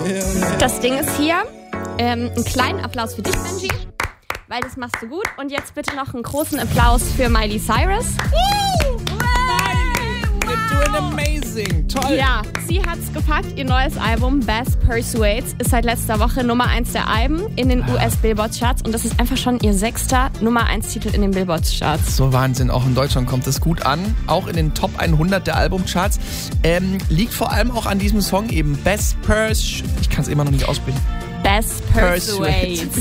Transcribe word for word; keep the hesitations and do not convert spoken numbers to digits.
Das Ding ist hier, ähm, einen kleinen Applaus für dich, Benji, weil das machst du gut. Und jetzt bitte noch einen großen Applaus für Miley Cyrus. Woo! You're doing amazing. Toll. Ja, sie hat's gepackt. Ihr neues Album Best Persuades ist seit letzter Woche Nummer eins der Alben in den U S-Billboard-Charts. Und das ist einfach schon ihr sechster Nummer eins Titel in den Billboard-Charts. So Wahnsinn, auch in Deutschland kommt es gut an. Auch in den Top hundert der Albumcharts. Ähm, liegt vor allem auch an diesem Song eben Best Pers... Ich kann es immer noch nicht aussprechen. Best Persuades.